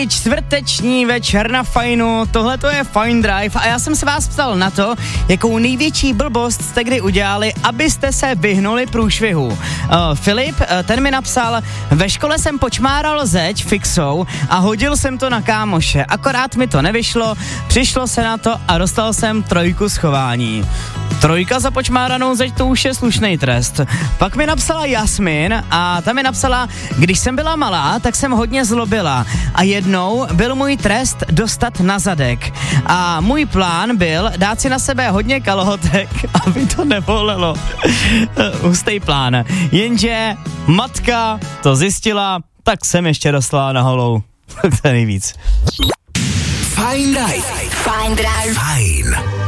Hezký čtvrteční večer na Fajnu, tohle to je Fine Drive a já jsem se vás ptal na to, jakou největší blbost jste kdy udělali, abyste se vyhnuli průšvihu. Filip, ten mi napsal, ve škole jsem počmáral zeď fixou a hodil jsem to na kámoše, akorát mi to nevyšlo, přišlo se na to a dostal jsem 3 z chování. 3 za počmáranou zeď, to už je slušný trest. Pak mi napsala Jasmin a ta mi napsala, když jsem byla malá, tak jsem hodně zlobila a jednou byl můj trest dostat na zadek. A můj plán byl dát si na sebe hodně kalhotek, aby to nebolelo. Hustý plán. Jenže matka to zjistila, tak jsem ještě dostala na holou. To je nejvíc. Fajn Drive. Fajn Drive. Fajn.